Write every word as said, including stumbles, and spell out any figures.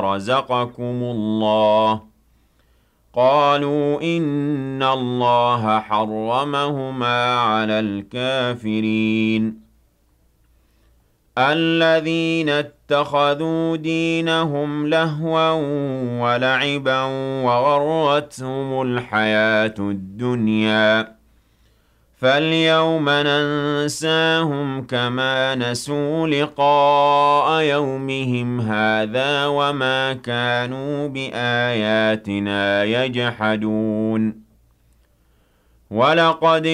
رَزَقَكُمُ اللَّهُ قَالُوا إِنَّ اللَّهَ حَرَّمَهُمَا عَلَى الْكَافِرِينَ الَّذِينَ اتَّخَذُوا دِينَهُمْ لَهْوًا وَلَعِبًا وَغَرَّتْهُمُ الْحَيَاةُ الدُّنْيَا فَالْيَوْمَ نَنسَاهُمْ كَمَا نَسُوا لِقَاءَ يَوْمِهِمْ هَٰذَا وَمَا كَانُوا بِآيَاتِنَا يَجْحَدُونَ وَلَقَدْ